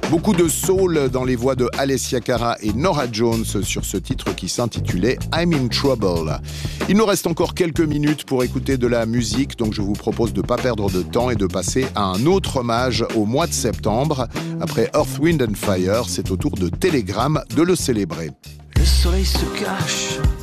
Beaucoup de soul dans les voix de Alessia Cara et Norah Jones sur ce titre qui s'intitulait I'm in Trouble. Il nous reste encore quelques minutes pour écouter de la musique, donc je vous propose de ne pas perdre de temps et de passer à un autre hommage au mois de septembre. Après Earth, Wind and Fire, c'est au tour de Telegram de le célébrer. Le soleil se cache